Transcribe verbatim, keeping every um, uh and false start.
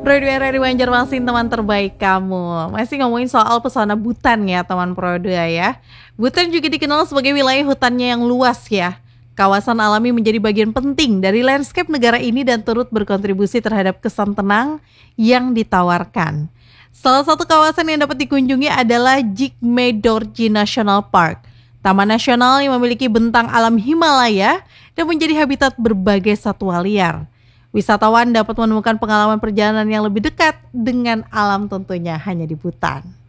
Produ R R I Banjarmasin, teman terbaik kamu. Masih ngomongin soal pesona Butan ya teman Produ ya. Butan juga dikenal sebagai wilayah hutannya yang luas ya. Kawasan alami menjadi bagian penting dari landscape negara ini dan turut berkontribusi terhadap kesan tenang yang ditawarkan. Salah satu kawasan yang dapat dikunjungi adalah Jigme Dorji National Park, taman nasional yang memiliki bentang alam Himalaya dan menjadi habitat berbagai satwa liar. Wisatawan dapat menemukan pengalaman perjalanan yang lebih dekat dengan alam tentunya hanya di Butan.